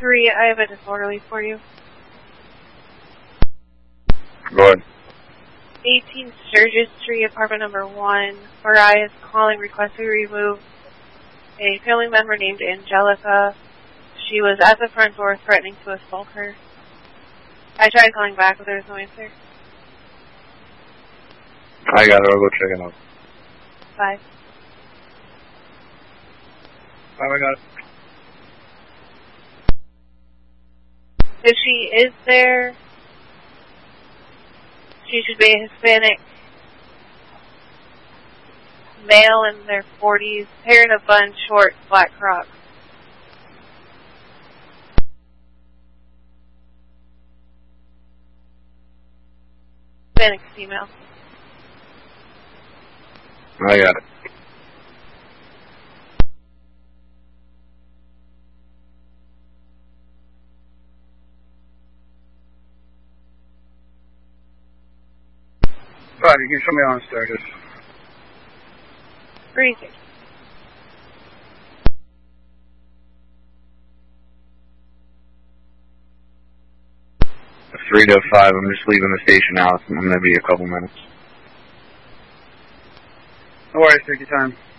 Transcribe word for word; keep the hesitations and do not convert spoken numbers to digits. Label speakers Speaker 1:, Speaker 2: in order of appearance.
Speaker 1: three, I have a disorderly for you.
Speaker 2: Go ahead.
Speaker 1: eighteen Sturgis Street, apartment number one, where I is calling request to remove a family member named Angelica. She was at the front door threatening to assault her. I tried calling back, but there was no answer.
Speaker 2: I got it. I'll go check it out.
Speaker 1: Five.
Speaker 2: Five, I got it.
Speaker 1: If she is there, she should be a Hispanic male in their forties, hair in a bun, short, black Crocs. Hispanic female.
Speaker 2: I got it. Right, you can show me on Sturgis.
Speaker 1: Freezing.
Speaker 2: Three to five. I'm just leaving the station now. I'm going to be a couple minutes. No worries. Take your time.